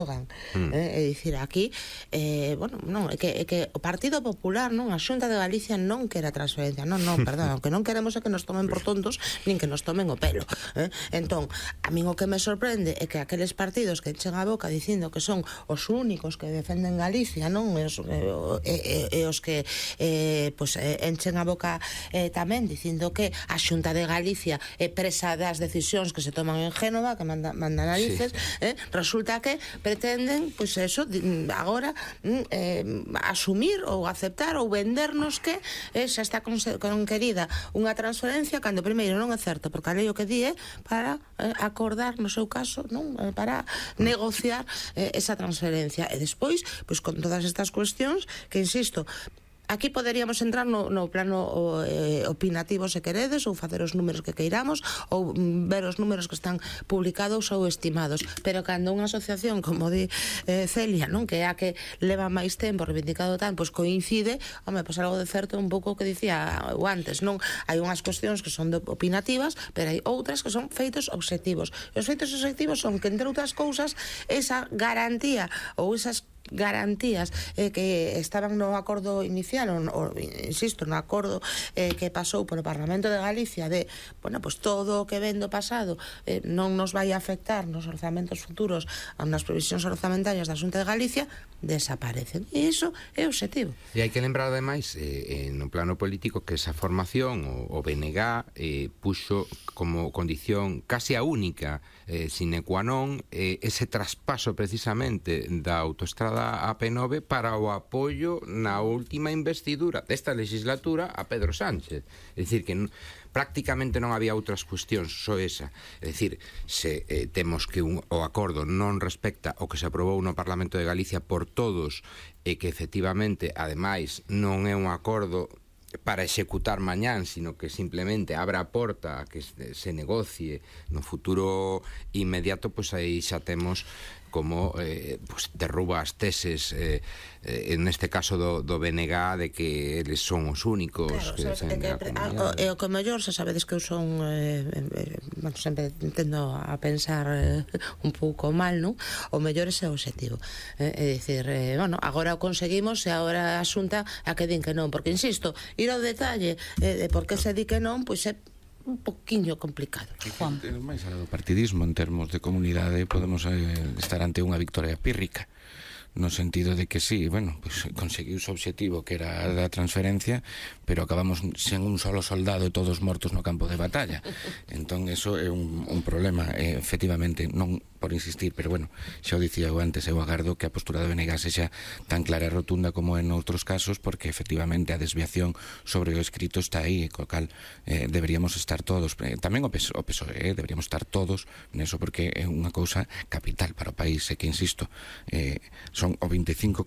É dicir, aquí bueno, non, é que o Partido Popular, non, a Xunta de Galicia non quere a transferencia, non, perdón, o que non queremos é que nos tomen por tontos nin que nos tomen o pelo. Entón, a min o que me sorprende é que aqueles partidos que enchen a boca dicindo que son os únicos que defenden Galicia, non, e os que enchen a boca tamén dicindo que a Xunta de Galicia é presa das decisións que se toman en Génova, que manda narices, resulta que pretenden, pois eso, agora asumir ou aceptar ou vendernos que xa está conquerida unha transferencia cando primeiro non é certo, porque a lei o que di é para acordar, no seu caso, non, para negociar esa transferencia, e despois, pois con todas estas cuestións que, insisto, aquí poderíamos entrar no plano opinativo, se queredes, ou facer os números que queiramos, ou ver os números que están publicados ou estimados, pero cando unha asociación, como di Celia, non, que é a que leva máis tempo reivindicado tan, pois coincide, home, pois algo de certo un pouco que dicía o antes, non? Hai unhas cuestións que son opinativas, pero hai outras que son feitos obxectivos. E os feitos obxectivos son que, entre outras cousas, esa garantía ou esas garantías que estaban no acordo inicial, insisto, no acordo que pasou polo Parlamento de Galicia de, bueno, pues todo o que ven do pasado non nos vai a afectar nos orzamentos futuros, nas previsións orzamentarias da Xunta de Galicia, desaparecen, e iso é o obxectivo. E hai que lembrar ademais no plano político que esa formación, o BNG, puxo como condición casi a única sine qua non ese traspaso precisamente da autoestrada a P9 para o apoio na última investidura desta legislatura a Pedro Sánchez. É dicir, que prácticamente non había outras cuestións, só esa. É dicir, se temos que o acordo non respecta o que se aprobou no Parlamento de Galicia por todos, e que efectivamente, ademais, non é un acordo para executar mañán, sino que simplemente abra a porta a que se negocie no futuro inmediato, pois aí xa temos como derruba as teses neste caso do BNG de que eles son os únicos. Claro, e o que mellor, xa sabedes que eu son sempre tendo a pensar un pouco mal, non? O mellor é o obxectivo, é dicir, bueno, agora o conseguimos e agora a Xunta a que din que non, porque insisto, ir ao detalle de por que se di que non, pois é un poquinho complicado. Juan, máis algo do partidismo en termos de comunidade podemos estar ante unha victoria pírrica, no sentido de que sí, bueno, pues conseguiu o obxectivo que era a da transferencia, pero acabamos sen un solo soldado e todos mortos no campo de batalla. Entón, eso é un problema, efectivamente, non por insistir, pero bueno, xa o dicía eu antes, eu agardo que a postura do BNG sexa tan clara e rotunda como en outros casos, porque efectivamente a desviación sobre o escrito está aí, co cal deberíamos estar todos, tamén o PSOE, deberíamos estar todos neso, porque é unha cousa capital para o país, e que, insisto, son o 25,6%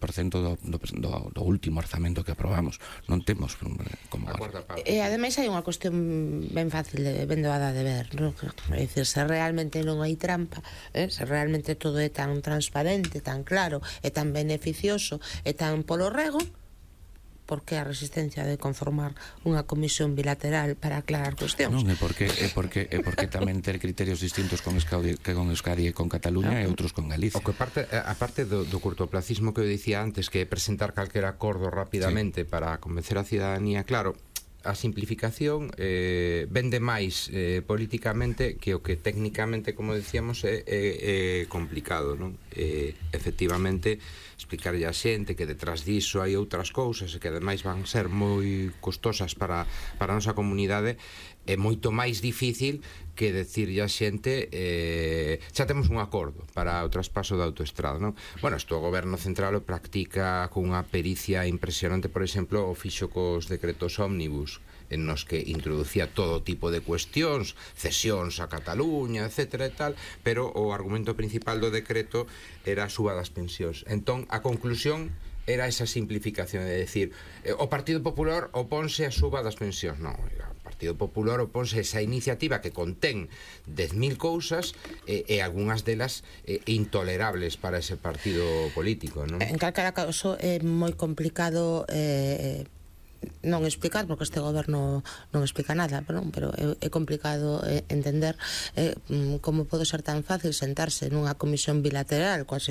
do último orzamento que aprobamos. Non temos como agora. E ademais hai unha cuestión ben fácil, ben doada de ver, non? É dicir, se realmente non hai trampa, se realmente todo é tan transparente, tan claro, e tan beneficioso, e tan polo rego, por que a resistencia de conformar unha comisión bilateral para aclarar cuestións? Non, é porque tamén ter criterios distintos con Euskadi e con Cataluña e outros con Galicia. O que aparte do cortoplacismo que eu dicía antes, que é presentar calquer acordo rapidamente para convencer a cidadanía, claro, a simplificación vende máis políticamente que o que técnicamente, como decíamos, é complicado, non? Efectivamente, explicarlle a xente que detrás diso hai outras cousas e que ademais van ser moi costosas para a nosa comunidade, é moito máis difícil que decirlle a xente xa temos un acordo para o traspaso da autoestrada, non? Bueno, isto o goberno central o practica cunha pericia impresionante, por exemplo, o fixo cos decretos ómnibus, en nos que introducía todo tipo de cuestións, cesións a Cataluña, etcétera e tal, pero o argumento principal do decreto era a suba das pensións. Entón, a conclusión era esa simplificación, de decir, o Partido Popular oponse a suba das pensións. Non, o Partido Popular oponse a esa iniciativa que contén 10.000 cousas e algunhas delas intolerables para ese partido político, non? En calquera caso é moi complicado non explicar, porque este goberno non explica nada, pero é complicado entender como pode ser tan fácil sentarse nunha comisión bilateral coas